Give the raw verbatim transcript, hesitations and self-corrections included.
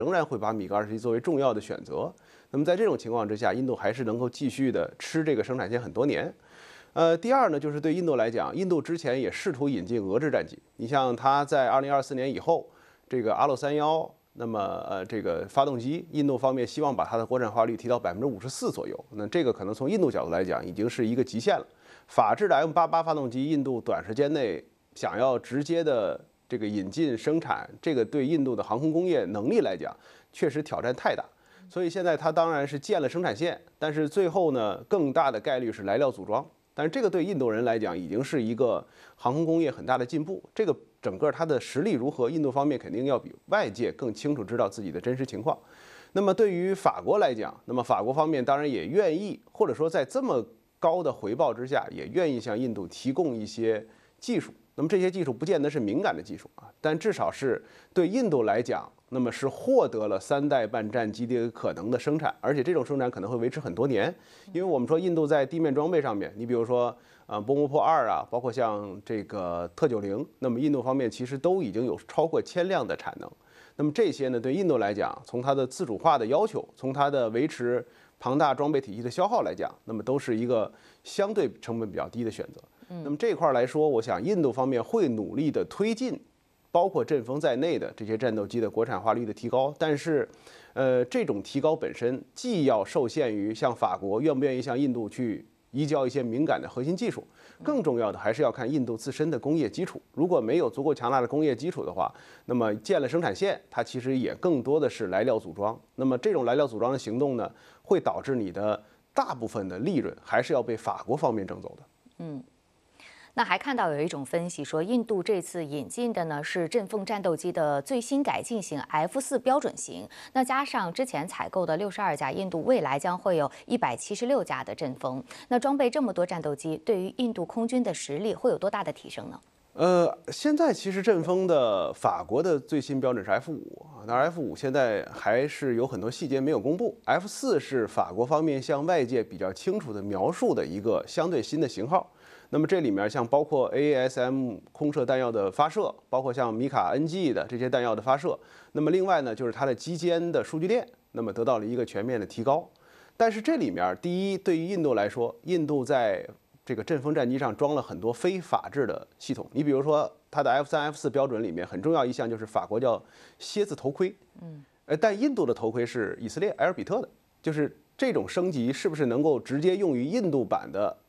仍然会把米格二十一作为重要的选择。那么在这种情况之下，印度还是能够继续的吃这个生产线很多年。呃，第二呢，就是对印度来讲，印度之前也试图引进俄制战机。你像它在二零二四年以后，这个阿洛三幺，那么呃这个发动机，印度方面希望把它的国产化率提到百分之五十四左右。那这个可能从印度角度来讲，已经是一个极限了。法制的 M 八八发动机，印度短时间内想要直接的这个引进生产，这个对印度的航空工业能力来讲，确实挑战太大。所以现在它当然是建了生产线，但是最后呢，更大的概率是来料组装。但是这个对印度人来讲，已经是一个航空工业很大的进步。这个整个它的实力如何，印度方面肯定要比外界更清楚知道自己的真实情况。那么对于法国来讲，那么法国方面当然也愿意，或者说在这么高的回报之下，也愿意向印度提供一些技术。那么这些技术不见得是敏感的技术啊，但至少是对印度来讲，那么是获得了三代半战机的可能的生产，而且这种生产可能会维持很多年。因为我们说印度在地面装备上面，你比如说呃波摩破二啊，包括像这个特九零，那么印度方面其实都已经有超过千辆的产能。那么这些呢，对印度来讲，从它的自主化的要求，从它的维持庞大装备体系的消耗来讲，那么都是一个相对成本比较低的选择。那么这块来说，我想印度方面会努力的推进，包括阵风在内的这些战斗机的国产化率的提高。但是，呃，这种提高本身既要受限于像法国愿不愿意向印度去移交一些敏感的核心技术，更重要的还是要看印度自身的工业基础。如果没有足够强大的工业基础的话，那么建了生产线，它其实也更多的是来料组装。那么这种来料组装的行动呢，会导致你的大部分的利润还是要被法国方面挣走的。 嗯。那还看到有一种分析说，印度这次引进的呢是阵风战斗机的最新改进型 F 四标准型，那加上之前采购的六十二架，印度未来将会有一百七十六架的阵风。那装备这么多战斗机，对于印度空军的实力会有多大的提升呢？ 呃，现在其实阵风的法国的最新标准是 F 五，当然 F 五现在还是有很多细节没有公布。F 四是法国方面向外界比较清楚的描述的一个相对新的型号。那么这里面像包括 A A S M 空射弹药的发射，包括像米卡 N G 的这些弹药的发射。那么另外呢，就是它的机间的数据链，那么得到了一个全面的提高。但是这里面，第一，对于印度来说，印度在这个阵风战机上装了很多非法制的系统。你比如说，它的 F 三、F 四标准里面很重要一项就是法国叫蝎子头盔，嗯，呃，但印度的头盔是以色列埃尔比特的，就是这种升级是不是能够直接用于印度版的